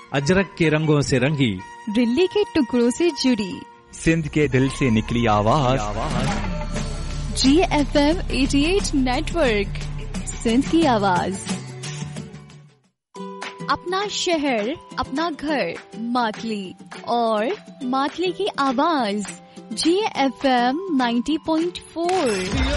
अजरक के रंगों से रंगी, दिल्ली के टुकड़ों से जुड़ी, सिंध के दिल से निकली आवाज। GFM 88 नेटवर्क, सिंध की आवाज। अपना शहर, अपना घर, मातली और मातली की आवाज। GFM 90.4।